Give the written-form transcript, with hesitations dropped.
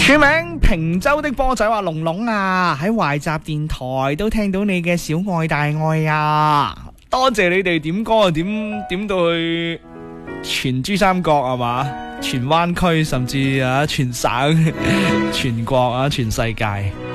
署名平洲的波仔話龍龍啊，喺懷集電台都聽到你嘅小愛大愛啊，多謝你哋點歌啊，點到去全珠三角係嘛，全灣區甚至啊全省全國啊全世界。